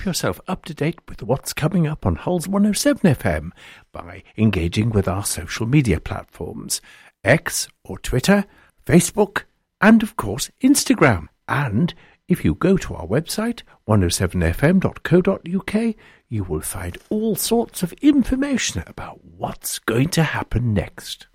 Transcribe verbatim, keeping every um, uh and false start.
keep yourself up to date with what's coming up on Hull's one oh seven F M by engaging with our social media platforms, X or Twitter, Facebook, and of course Instagram. And if you go to our website, one oh seven f m dot co dot u k, you will find all sorts of information about what's going to happen next.